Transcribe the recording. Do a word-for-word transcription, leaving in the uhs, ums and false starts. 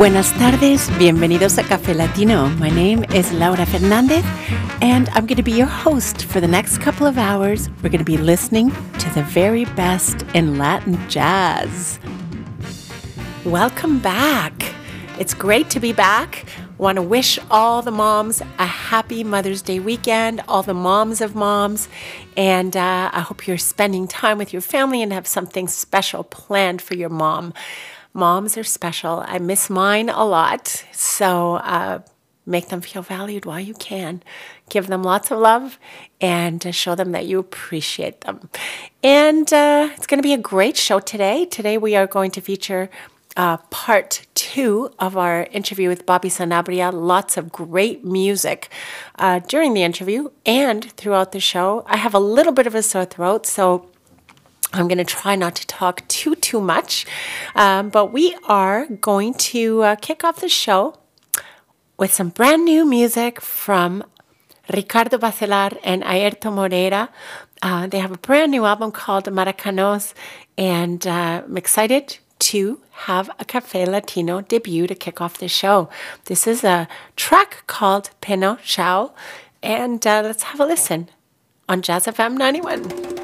Buenas tardes, bienvenidos a Café Latino. My name is Laura Fernandez, and I'm going to be your host for the next couple of hours. We're going to be listening to the very best in Latin jazz. Welcome back. It's great to be back. Want to wish all the moms a happy Mother's Day weekend, all the moms of moms, and uh, I hope you're spending time with your family and have something special planned for your mom. Moms are special. I miss mine a lot, so uh, make them feel valued while you can. Give them lots of love and uh, show them that you appreciate them. And uh, it's going to be a great show today. Today we are going to feature uh, part two of our interview with Bobby Sanabria. Lots of great music uh, during the interview and throughout the show. I have a little bit of a sore throat, so I'm going to try not to talk too, too much, um, but we are going to uh, kick off the show with some brand new music from Ricardo Bacelar and Airto Moreira. Uh, they have a brand new album called Maracanos, and uh, I'm excited to have a Café Latino debut to kick off the show. This is a track called Peno Chao, and uh, let's have a listen on Jazz F M ninety-one.